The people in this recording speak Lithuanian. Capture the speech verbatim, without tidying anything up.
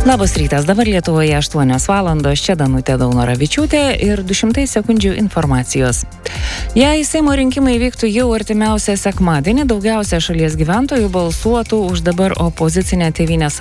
Labas rytas, dabar Lietuvoje aštuonios valandos, čia Danutė Daunoravičiūtė ir du šimtai sekundžių informacijos. Jei Seimo rinkimai vyktų jau artimiausią sekmadienį, daugiausia šalies gyventojų balsuotų už dabar opozicinę Tėvynės